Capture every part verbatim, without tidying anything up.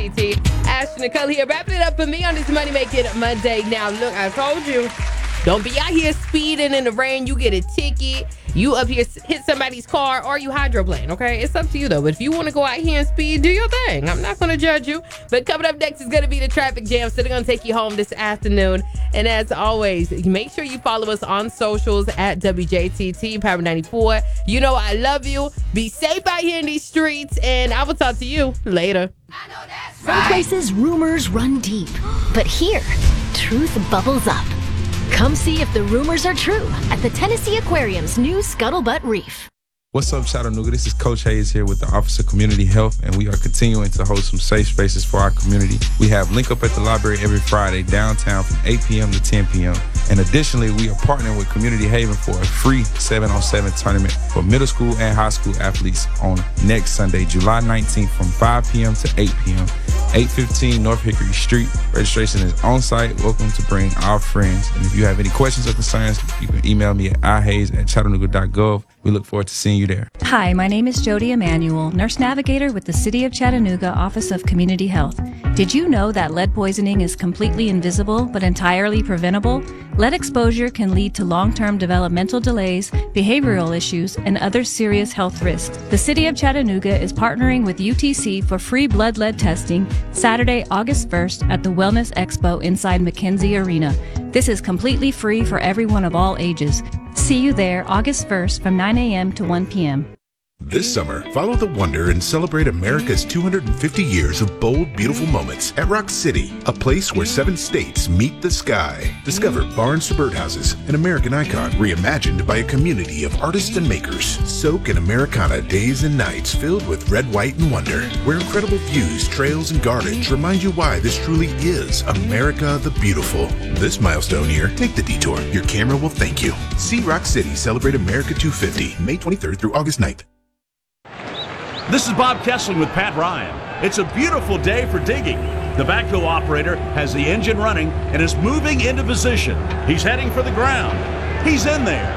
T T. Ashton Nicole here, wrapping it up for me on this Money Make It Monday. Now, look, I told you, don't be out here speeding in the rain. You get a ticket. You up here hit somebody's car, or you hydroplane, okay? It's up to you, though. But if you want to go out here and speed, do your thing. I'm not going to judge you. But coming up next is going to be the traffic jam, so they're going to take you home this afternoon. And as always, make sure you follow us on socials at W J T T, Power ninety-four. You know I love you. Be safe out here in these streets, and I will talk to you later. I know that's right. Some places, rumors run deep. But here, truth bubbles up. Come see if the rumors are true at the Tennessee Aquarium's new Scuttlebutt Reef. What's up, Chattanooga? This is Coach Hayes here with the Office of Community Health, and we are continuing to host some safe spaces for our community. We have Link Up at the Library every Friday downtown from eight p.m. to ten p.m. And additionally, we are partnering with Community Haven for a free seven on seven tournament for middle school and high school athletes on next Sunday, July nineteenth from five p.m. to eight p.m. eight fifteen North Hickory Street. Registration is on site. Welcome to bring our friends. And if you have any questions or concerns, you can email me at ihayes at chattanooga dot gov. We look forward to seeing you there. Hi, my name is Jody Emanuel, Nurse Navigator with the City of Chattanooga Office of Community Health. Did you know that lead poisoning is completely invisible but entirely preventable? Lead exposure can lead to long-term developmental delays, behavioral issues, and other serious health risks. The City of Chattanooga is partnering with U T C for free blood lead testing Saturday, August first at the Wellness Expo inside McKenzie Arena. This is completely free for everyone of all ages. See you there August first from nine a.m. to one p.m. This summer, follow the wonder and celebrate America's two hundred fifty years of bold, beautiful moments at Rock City, a place where seven states meet the sky. Discover Barnes to Birdhouses, an American icon reimagined by a community of artists and makers. Soak in Americana days and nights filled with red, white, and wonder, where incredible views, trails, and gardens remind you why this truly is America the Beautiful. This milestone year, take the detour. Your camera will thank you. See Rock City celebrate America two fifty, May twenty-third through August ninth. This is Bob Kessling with Pat Ryan. It's a beautiful day for digging. The backhoe operator has the engine running and is moving into position. He's heading for the ground. He's in there.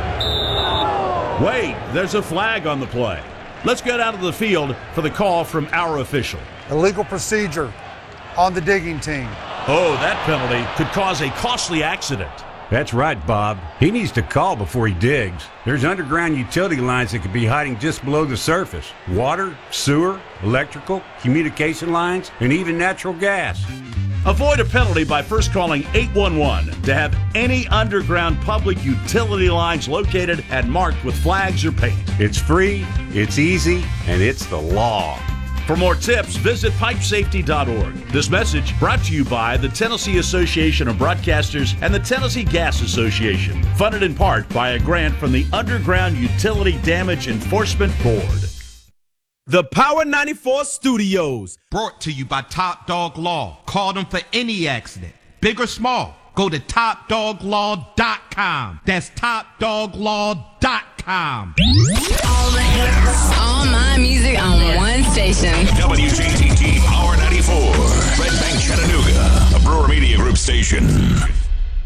Wait, there's a flag on the play. Let's get out of the field for the call from our official. Illegal procedure on the digging team. Oh, that penalty could cause a costly accident. That's right, Bob. He needs to call before he digs. There's underground utility lines that could be hiding just below the surface. Water, sewer, electrical, communication lines, and even natural gas. Avoid a penalty by first calling eight one one to have any underground public utility lines located and marked with flags or paint. It's free, it's easy, and it's the law. For more tips, visit pipe safety dot org. This message brought to you by the Tennessee Association of Broadcasters and the Tennessee Gas Association, funded in part by a grant from the Underground Utility Damage Enforcement Board. The Power ninety-four Studios, brought to you by Top Dog Law. Call them for any accident, big or small. Go to top dog law dot com. That's top dog law dot com. All the hits, all my music on one station. W J T T Power ninety-four, Red Bank, Chattanooga, a Brewer Media Group station.